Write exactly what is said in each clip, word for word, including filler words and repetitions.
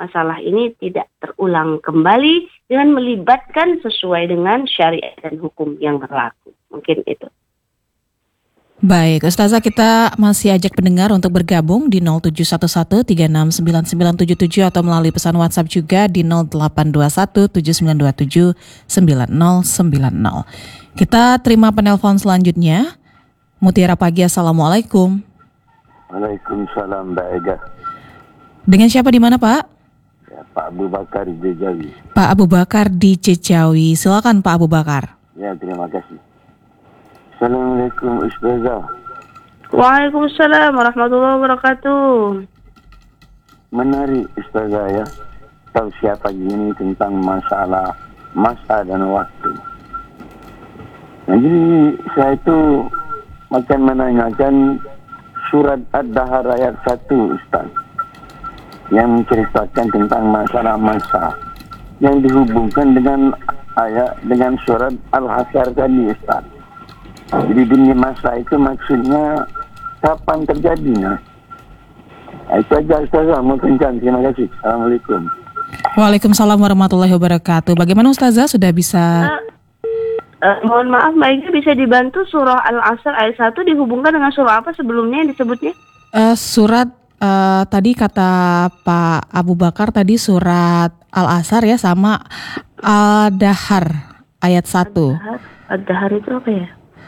masalah ini tidak terulang kembali dengan melibatkan sesuai dengan syariat dan hukum yang berlaku. Mungkin itu. Baik, Ustazah, kita masih ajak pendengar untuk bergabung di nol tujuh satu satu tiga enam sembilan sembilan tujuh tujuh atau melalui pesan WhatsApp juga di nol delapan dua satu tujuh sembilan dua tujuh sembilan nol sembilan nol. Kita terima penelpon selanjutnya. Mutiara Pagi, Assalamualaikum. Waalaikumsalam, Mbak Ega. Dengan siapa di mana, Pak? Ya, Pak Abu Bakar di Jejawi. Pak Abu Bakar di Jejawi. Silakan Pak Abu Bakar. Ya, terima kasih. Assalamualaikum Ustazah. Waalaikumsalam warahmatullahi wabarakatuh. Menarik Ustazah ya, tausiah pagi ini tentang masalah masa dan waktu. Nah, jadi saya itu akan menanyakan surat Ad-Dahar ayat satu Ustaz, yang menceritakan tentang masalah masa yang dihubungkan dengan ayat dengan surat Al-Hasyr tadi Ustaz. Jadi dunia masa itu maksudnya kapan terjadinya? Nah, itu aja Ustazah, mau kencang. Terima kasih. Assalamualaikum. Waalaikumsalam warahmatullahi wabarakatuh. Bagaimana Ustazah, sudah bisa? Uh, uh, mohon maaf, Mbak, bisa dibantu surah Al-Asr ayat satu dihubungkan dengan surah apa sebelumnya yang disebutnya? Uh, surat uh, tadi kata Pak Abu Bakar tadi surat Al-Asr ya, sama Al-Dahar ayat satu. Ad-Dahar, Ad-Dahar itu apa ya?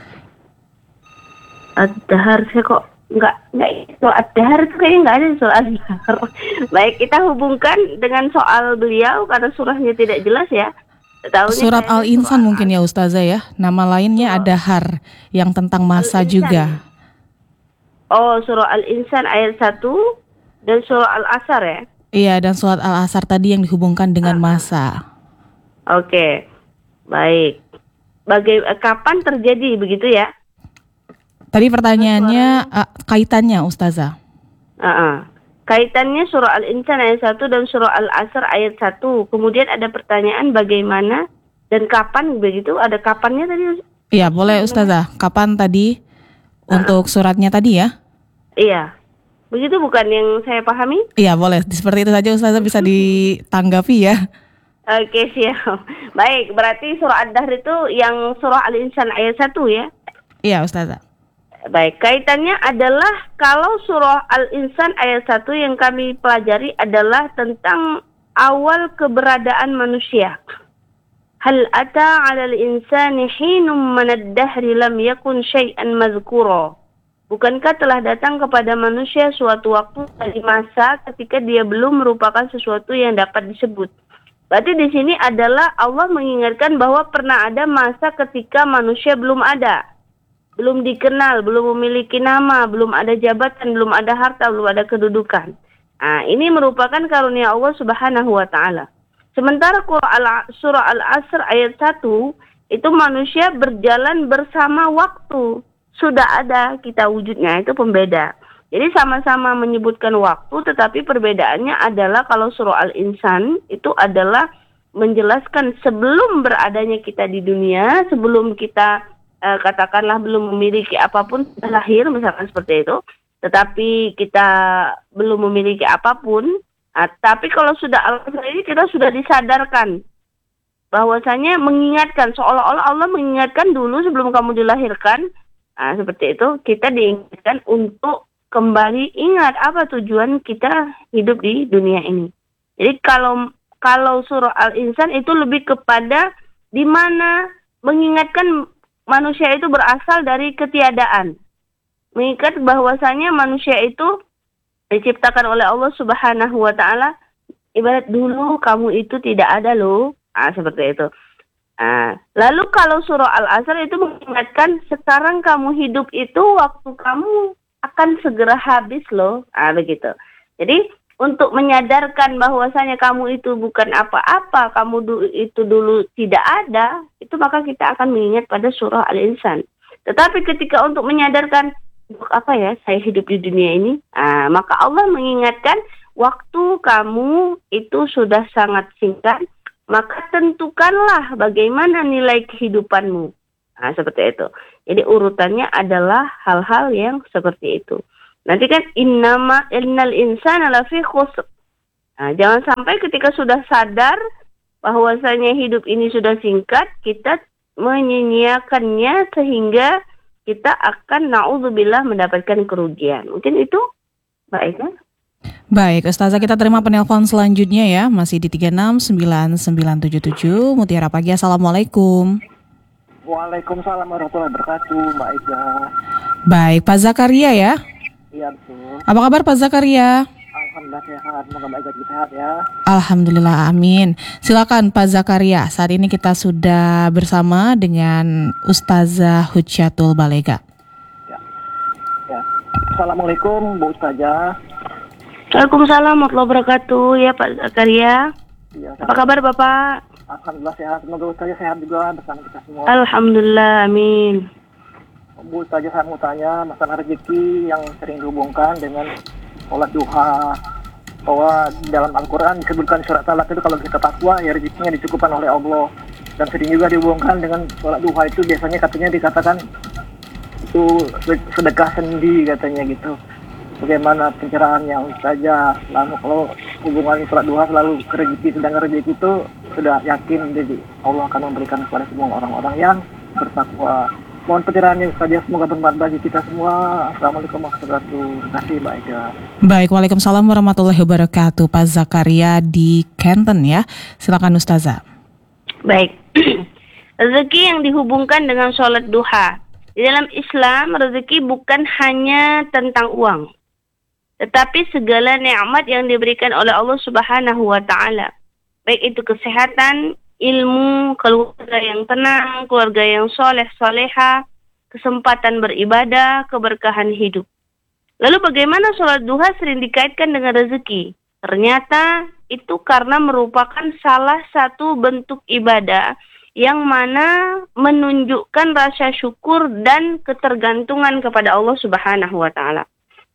Ad-Dahar, saya kok nggak nggak itu Ad-Dahar itu kayaknya nggak ada soal Ad-Dahar. Baik, kita hubungkan dengan soal beliau karena surahnya tidak jelas ya. Taunya surat Al-Insan mungkin ya Ustazah ya. Nama lainnya Ad-Dahar yang tentang masa Al-Insan juga. Oh, surah Al-Insan ayat satu dan surah Al-Asr ya. Iya, dan surat Al-Asr tadi yang dihubungkan dengan ah. masa. Oke. Baik. Baga- kapan terjadi begitu ya? Tadi pertanyaannya uh, kaitannya Ustazah. Uh-uh. Kaitannya surah Al-Insan ayat satu dan surah Al-Asr ayat satu. Kemudian ada pertanyaan bagaimana dan kapan begitu? Ada kapannya tadi? Iya, boleh Ustazah. Kapan tadi uh-uh. untuk suratnya tadi ya? Iya. Begitu bukan yang saya pahami? Iya, boleh. Seperti itu saja Ustazah, bisa ditanggapi ya. Oke, siap. Baik, berarti surah Ad-Dahr itu yang surah Al-Insan ayat satu ya? Iya, Ustazah. Baik, kaitannya adalah kalau surah Al-Insan ayat satu yang kami pelajari adalah tentang awal keberadaan manusia. Hal ata 'alal insani hinum minad dahri lam yakun syai'an mazkura. Bukankah telah datang kepada manusia suatu waktu dari masa ketika dia belum merupakan sesuatu yang dapat disebut. Berarti di sini adalah Allah mengingatkan bahwa pernah ada masa ketika manusia belum ada. Belum dikenal, belum memiliki nama, belum ada jabatan, belum ada harta, belum ada kedudukan. Nah, ini merupakan karunia Allah Subhanahu wa taala. Sementara surah Al-Asr ayat satu itu manusia berjalan bersama waktu. Sudah ada kita wujudnya, itu pembeda. Jadi sama-sama menyebutkan waktu, tetapi perbedaannya adalah kalau surah Al-Insan itu adalah menjelaskan sebelum beradanya kita di dunia, sebelum kita Uh, katakanlah belum memiliki apapun, lahir misalkan seperti itu, tetapi kita belum memiliki apapun. Uh, tapi kalau sudah Al-Asr ini kita sudah disadarkan bahwasanya mengingatkan, seolah-olah Allah mengingatkan dulu sebelum kamu dilahirkan. Uh, seperti itu kita diingatkan untuk kembali ingat apa tujuan kita hidup di dunia ini. Jadi kalau kalau surah Al-Insan itu lebih kepada di mana mengingatkan manusia itu berasal dari ketiadaan. Mengingat bahwasanya manusia itu diciptakan oleh Allah Subhanahu wa taala. Ibarat dulu kamu itu tidak ada loh. Ah, seperti itu. Ah, lalu kalau surah Al-Asr itu mengingatkan sekarang kamu hidup itu waktu kamu akan segera habis loh. Ah, begitu. Jadi untuk menyadarkan bahwasanya kamu itu bukan apa-apa, kamu du- itu dulu tidak ada, itu maka kita akan mengingat pada surah Al-Insan. Tetapi ketika untuk menyadarkan, untuk apa ya saya hidup di dunia ini, ah, maka Allah mengingatkan waktu kamu itu sudah sangat singkat, maka tentukanlah bagaimana nilai kehidupanmu. Nah, seperti itu. Jadi urutannya adalah hal-hal yang seperti itu. Nanti kan innama innal insana lafi khusr. Nah, jangan sampai ketika sudah sadar bahwasanya hidup ini sudah singkat, kita menyia-nyiakannya sehingga kita akan na'udzubillah mendapatkan kerugian. Mungkin itu baik ya? Baik, Ustazah, kita terima penelpon selanjutnya ya, masih di tiga enam sembilan sembilan tujuh tujuh. Mutiara Pagi, Assalamualaikum. Waalaikumsalam warahmatullahi wabarakatuh, Mbak Ida. Baik, Pak Zakaria ya? Iya, betul. Apa kabar Pak Zakaria? Alhamdulillah sehat, semoga Mbak Ida juga sehat ya. Alhamdulillah, amin. Silakan Pak Zakaria, saat ini kita sudah bersama dengan Ustazah Hujjatul Balegah. Ya. Ya. Assalamualaikum Bu Ustazah. Waalaikumsalam warahmatullahi wabarakatuh ya Pak Zakaria. Ya, Apa kabar Bapak? Alhamdulillah sehat, semoga Ustazah sehat juga bersama kita semua. Alhamdulillah, amin. Bu Ustazah, saya mau tanya masalah rezeki yang sering dihubungkan dengan sholat duha. Bahwa dalam Al-Quran disebutkan surat Talaq itu kalau kita takwa ya rezekinya dicukupkan oleh Allah. Dan sering juga dihubungkan dengan sholat duha itu biasanya katanya dikatakan itu sedekah sendi katanya gitu. Bagaimana pencerahannya Ustazah? Lalu kalau hubungan sholat duha selalu ke rezeki, sedangkan rezeki itu sudah yakin jadi Allah akan memberikan kepada semua orang-orang yang bertakwa. Mohon pencerahannya Ustazah, semoga bermanfaat bagi kita semua. Assalamualaikum warahmatullahi wabarakatuh. Terima kasih Mbak Ida. Baik, Waalaikumsalam warahmatullahi wabarakatuh. Pak Zakaria di Canton ya. Silakan Ustazah. Baik. Rezeki yang dihubungkan dengan sholat duha. Di dalam Islam, rezeki bukan hanya tentang uang, tetapi segala nikmat yang diberikan oleh Allah Subhanahu wa taala. Baik itu kesehatan, ilmu, keluarga yang tenang, keluarga yang soleh soleha, kesempatan beribadah, keberkahan hidup. Lalu bagaimana sholat duha sering dikaitkan dengan rezeki? Ternyata itu karena merupakan salah satu bentuk ibadah yang mana menunjukkan rasa syukur dan ketergantungan kepada Allah Subhanahu wa taala.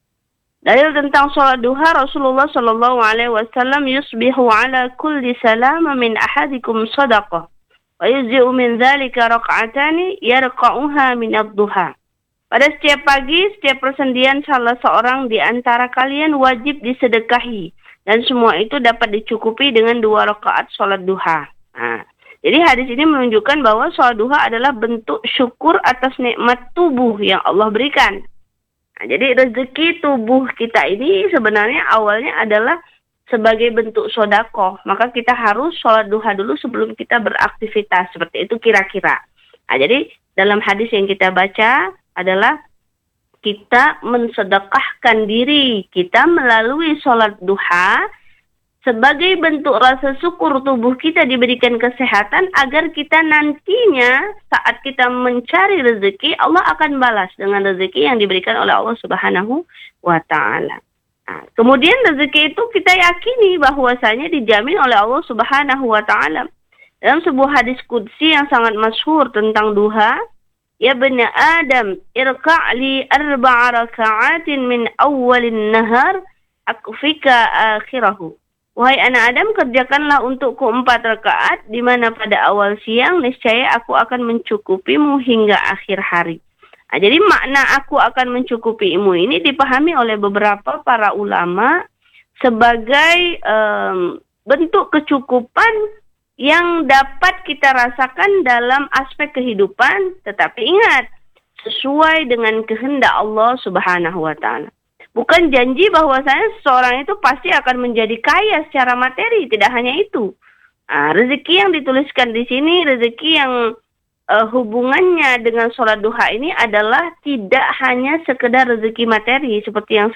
Dalil tentang sholat duha, Rasulullah sallallahu alaihi wasallam yusbihu ala kulli salama min ahadikum sadaqah wa yuzzi'u min dzalika raka'atani yarqa'uha min ad-duha. Pada setiap pagi, setiap persendian salah seorang di antara kalian wajib disedekahi dan semua itu dapat dicukupi dengan dua rakaat sholat duha. Nah, jadi hadis ini menunjukkan bahwa sholat duha adalah bentuk syukur atas nikmat tubuh yang Allah berikan. Nah, jadi rezeki tubuh kita ini sebenarnya awalnya adalah sebagai bentuk sodakoh. Maka kita harus sholat duha dulu sebelum kita beraktivitas. Seperti itu kira-kira. Nah, jadi dalam hadis yang kita baca adalah kita mensedekahkan diri kita melalui sholat duha sebagai bentuk rasa syukur tubuh kita diberikan kesehatan agar kita nantinya saat kita mencari rezeki Allah akan balas dengan rezeki yang diberikan oleh Allah Subhanahu wa taala. Nah, kemudian rezeki itu kita yakini bahwasanya dijamin oleh Allah Subhanahu wa taala. Dalam sebuah hadis qudsi yang sangat masyhur tentang duha, ya bani Adam, irka'li arba'a raka'atin min awwalin nahar akfika akhirahu. Wahai anak Adam, kerjakanlah untukku empat rakaat, di mana pada awal siang, niscaya aku akan mencukupimu hingga akhir hari. Nah, jadi makna aku akan mencukupimu ini dipahami oleh beberapa para ulama sebagai um, bentuk kecukupan yang dapat kita rasakan dalam aspek kehidupan, tetapi ingat, sesuai dengan kehendak Allah Subhanahu wa taala. Bukan janji bahwasanya seseorang itu pasti akan menjadi kaya secara materi, tidak hanya itu. Nah, rezeki yang dituliskan di sini, rezeki yang uh, hubungannya dengan sholat duha ini adalah tidak hanya sekedar rezeki materi seperti yang